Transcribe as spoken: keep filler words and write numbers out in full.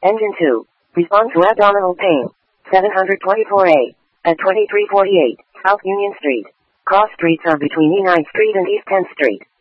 Engine two. Respond to abdominal pain. seven twenty-four A. At twenty-three forty-eight South Union Street. Cross streets are between E ninth Street and East tenth Street.